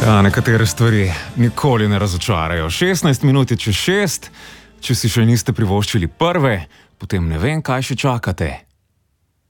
Ja, nekatere stvari nikoli ne razočarajo. 16 minut je čez 6, če si še niste privoščili prve, potem ne vem, kaj še čakate.